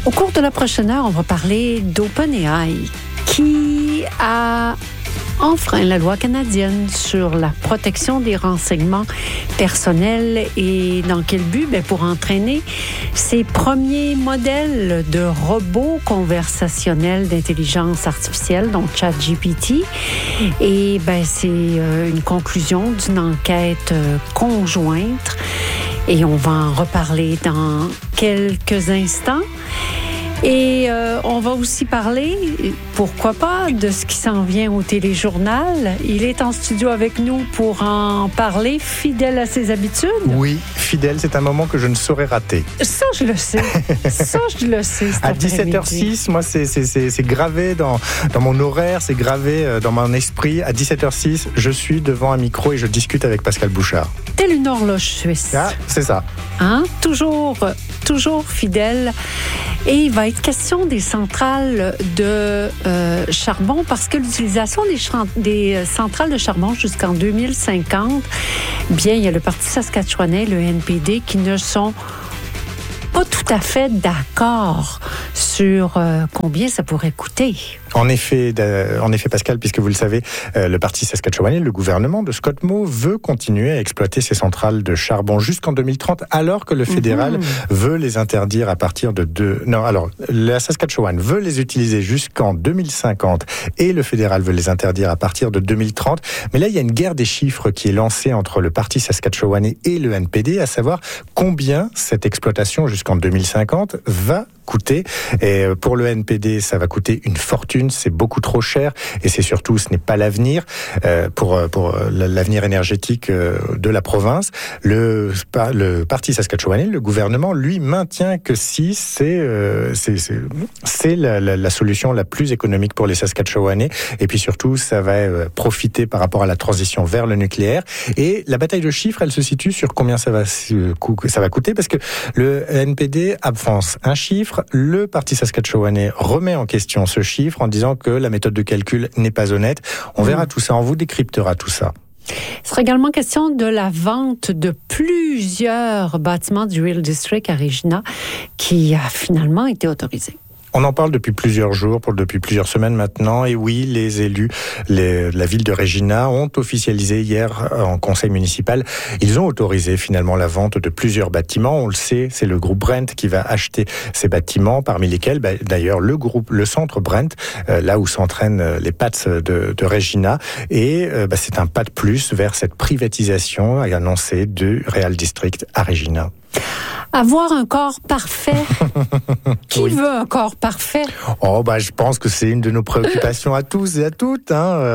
Au cours de la prochaine heure, on va parler d'OpenAI qui a enfreint la loi canadienne sur la protection des renseignements personnels et dans quel but? Pour entraîner ses premiers modèles de robots conversationnels d'intelligence artificielle, donc ChatGPT. Et c'est une conclusion d'une enquête conjointe et on va en reparler dans quelques instants. Et on va aussi parler, pourquoi pas, de ce qui s'en vient au téléjournal. Il est en studio avec nous pour en parler, fidèle à ses habitudes. Oui, fidèle, c'est un moment que je ne saurais rater. Ça, je le sais. À 17h06, moi, c'est gravé dans mon horaire, c'est gravé dans mon esprit. À 17h06, je suis devant un micro et je discute avec Pascal Bouchard. Telle une horloge suisse. Ah, c'est ça. Hein? Toujours fidèle. Et il va être question des centrales de charbon parce que l'utilisation des centrales de charbon jusqu'en 2050, il y a le Parti saskatchewanais, le NPD, qui ne sont pas tout à fait d'accord sur combien ça pourrait coûter. En effet, Pascal, puisque vous le savez, le Parti saskatchewanais, le gouvernement de Scott Moe, veut continuer à exploiter ces centrales de charbon jusqu'en 2030, alors que le fédéral veut les interdire à partir de la Saskatchewan veut les utiliser jusqu'en 2050 et le fédéral veut les interdire à partir de 2030. Mais là, il y a une guerre des chiffres qui est lancée entre le Parti saskatchewanais et le NPD, à savoir combien cette exploitation jusqu'en 2050 va coûter. Et pour le NPD, ça va coûter une fortune, c'est beaucoup trop cher et c'est surtout, ce n'est pas l'avenir pour l'avenir énergétique de la province. Le Parti saskatchewanais, le gouvernement, lui, maintient que si c'est la solution la plus économique pour les Saskatchewanais et puis surtout, ça va profiter par rapport à la transition vers le nucléaire. Et la bataille de chiffres, elle se situe sur combien ça va coûter parce que le NPD avance un chiffre, le Parti saskatchewanais remet en question ce chiffre en disant que la méthode de calcul n'est pas honnête. On verra tout ça, on vous décryptera tout ça. Il sera également question de la vente de plusieurs bâtiments du Rail District à Regina qui a finalement été autorisé. On en parle depuis plusieurs jours, depuis plusieurs semaines maintenant. Et oui, les élus, la ville de Regina ont officialisé hier en conseil municipal. Ils ont autorisé finalement la vente de plusieurs bâtiments. On le sait, c'est le groupe Brent qui va acheter ces bâtiments, parmi lesquels d'ailleurs le centre Brent, là où s'entraînent les Pats de Regina. Et c'est un pas de plus vers cette privatisation annoncée du Rail District à Regina. Avoir un corps parfait. Qui veut un corps parfait? Je pense que c'est une de nos préoccupations à tous et à toutes.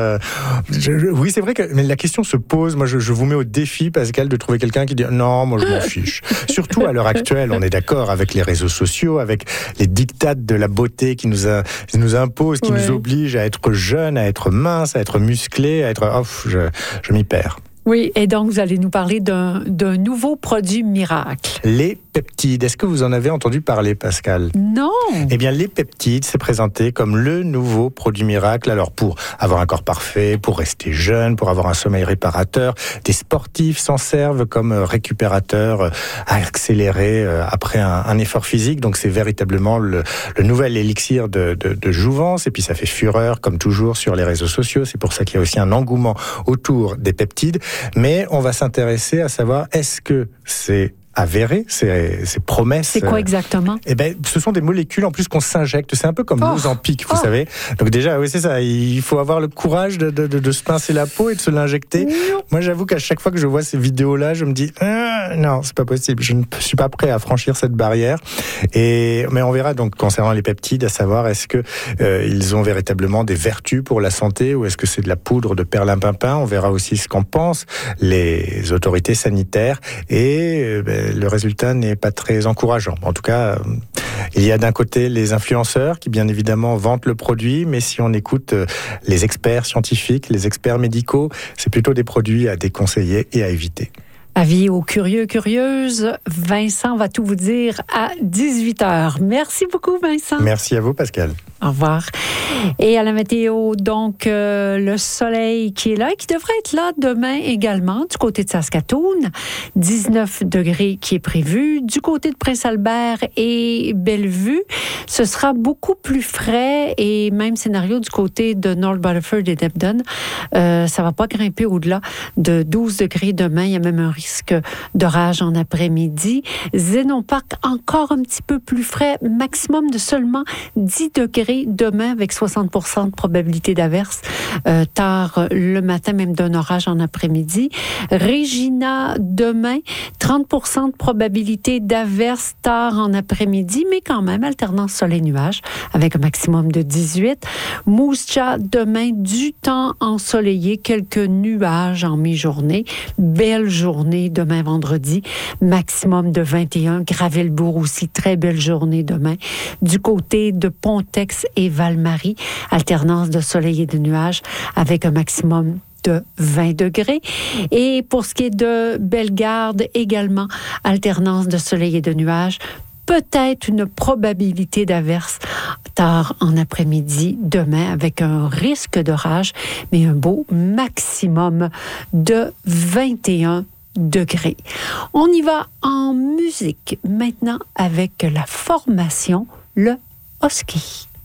Oui, c'est vrai que mais la question se pose. Moi, je vous mets au défi, Pascal, de trouver quelqu'un qui dit non, moi je m'en fiche. Surtout à l'heure actuelle, on est d'accord avec les réseaux sociaux, avec les diktats de la beauté qui nous imposent, qui nous obligent à être jeunes, à être minces, à être musclés, à être. Je m'y perds. Oui, et donc vous allez nous parler d'un nouveau produit miracle. Les peptides. Est-ce que vous en avez entendu parler, Pascal? Non. Eh bien, les peptides, c'est présenté comme le nouveau produit miracle. Alors, pour avoir un corps parfait, pour rester jeune, pour avoir un sommeil réparateur, des sportifs s'en servent comme récupérateur accéléré après un effort physique. Donc, c'est véritablement le nouvel élixir de jouvence. Et puis, ça fait fureur, comme toujours, sur les réseaux sociaux. C'est pour ça qu'il y a aussi un engouement autour des peptides. Mais on va s'intéresser à savoir, est-ce que c'est avéré, ces promesses. C'est quoi exactement? Ce sont des molécules en plus qu'on s'injecte. C'est un peu comme l'Ozempic, vous savez. Donc déjà, oui, c'est ça. Il faut avoir le courage de se pincer la peau et de se l'injecter. Moi, j'avoue qu'à chaque fois que je vois ces vidéos-là, je me dis non, c'est pas possible. Je ne suis pas prêt à franchir cette barrière. Mais on verra donc concernant les peptides, à savoir est-ce que ils ont véritablement des vertus pour la santé ou est-ce que c'est de la poudre de perlimpinpin. On verra aussi ce qu'en pensent les autorités sanitaires et le résultat n'est pas très encourageant. En tout cas, il y a d'un côté les influenceurs qui, bien évidemment, vantent le produit, mais si on écoute les experts scientifiques, les experts médicaux, c'est plutôt des produits à déconseiller et à éviter. Avis aux curieux, curieuses, Vincent va tout vous dire à 18h. Merci beaucoup, Vincent. Merci à vous, Pascal. Au revoir. Et à la météo, donc, le soleil qui est là et qui devrait être là demain également du côté de Saskatoon. 19 degrés qui est prévu. Du côté de Prince-Albert et Bellevue, ce sera beaucoup plus frais et même scénario du côté de North Battleford et d'Ebden. Ça va pas grimper au-delà de 12 degrés demain. Il y a même un risque d'orage en après-midi. Zénon Park, encore un petit peu plus frais. Maximum de seulement 10 degrés demain avec 60% de probabilité d'averse tard le matin, même d'un orage en après-midi. Regina, demain, 30% de probabilité d'averse tard en après-midi, mais quand même alternance soleil-nuage avec un maximum de 18. Moose Jaw, demain, du temps ensoleillé, quelques nuages en mi-journée. Belle journée demain vendredi, maximum de 21. Gravelbourg aussi, très belle journée demain. Du côté de Pontex et Val-Marie, alternance de soleil et de nuages avec un maximum de 20 degrés. Et pour ce qui est de Bellegarde, également, alternance de soleil et de nuages, peut-être une probabilité d'averse tard en après-midi demain avec un risque d'orage, mais un beau maximum de 21 degrés. On y va en musique maintenant avec la formation Le Husky.